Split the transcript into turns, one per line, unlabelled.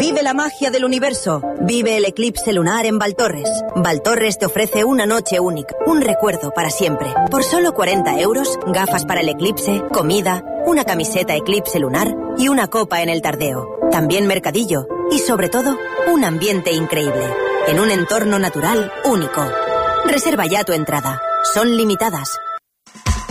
Vive la magia del universo. Vive el eclipse lunar en Valtorres. Valtorres te ofrece una noche única, un recuerdo para siempre. Por solo 40 €, gafas para el eclipse, comida, una camiseta eclipse lunar y una copa en el Tardeo. También mercadillo y, sobre todo, un ambiente increíble, en un entorno natural único. Reserva ya tu entrada. Son limitadas.